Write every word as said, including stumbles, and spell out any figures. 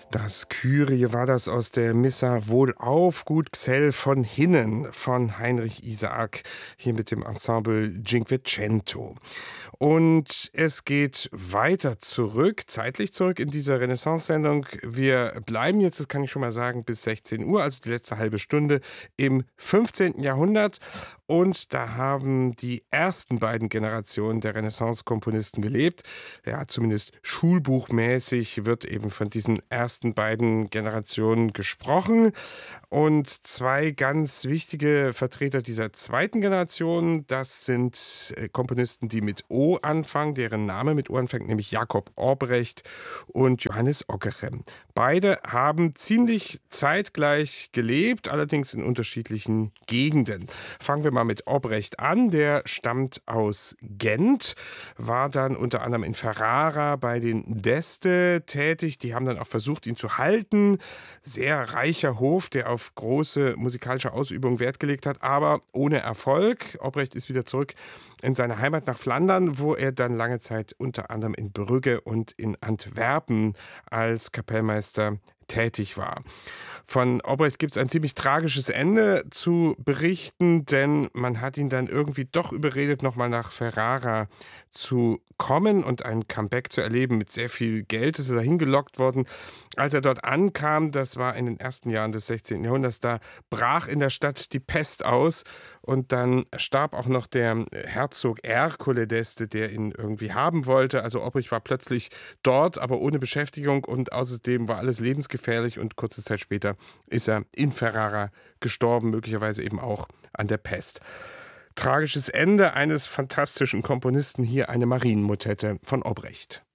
Das Kyrie war das aus der Missa Wohlauf, gut Gsell von hinnen von Heinrich Isaak, hier mit dem Ensemble Cinquecento. Und es geht weiter zurück, zeitlich zurück in dieser Renaissance-Sendung. Wir bleiben jetzt, das kann ich schon mal sagen, bis sechzehn Uhr, also die letzte halbe Stunde im fünfzehnten. Jahrhundert. Und da haben die ersten beiden Generationen der Renaissance-Komponisten gelebt. Ja, zumindest schulbuchmäßig wird eben von diesen ersten beiden Generationen gesprochen. Und zwei ganz wichtige Vertreter dieser zweiten Generation, das sind äh, Komponisten, die mit O anfangen, deren Name mit O anfängt, nämlich Jakob Albrecht und Johannes Ockerem. Beide haben ziemlich zeitgleich gelebt, allerdings in unterschiedlichen Gegenden. Fangen wir mal mit Albrecht an. Der stammt aus Gent, war dann unter anderem in Ferrara bei den d'Este tätig. Die haben dann auch versucht, ihn zu halten. Sehr reicher Hof, der auf große musikalische Ausübung Wert gelegt hat, aber ohne Erfolg. Albrecht ist wieder zurück in seine Heimat nach Flandern, wo er dann lange Zeit unter anderem in Brügge und in Antwerpen als Kapellmeister tätig war. Von Albrecht gibt es ein ziemlich tragisches Ende zu berichten, denn man hat ihn dann irgendwie doch überredet, nochmal nach Ferrara zu kommen und ein Comeback zu erleben. Mit sehr viel Geld ist er dahin gelockt worden. Als er dort ankam, das war in den ersten Jahren des sechzehnten. Jahrhunderts, da brach in der Stadt die Pest aus und dann starb auch noch der Herzog Ercole d'Este, der ihn irgendwie haben wollte. Also Albrecht war plötzlich dort, aber ohne Beschäftigung und außerdem war alles lebensgefährlich und kurze Zeit später ist er in Ferrara gestorben, möglicherweise eben auch an der Pest. Tragisches Ende eines fantastischen Komponisten, hier eine Marienmotette von Albrecht.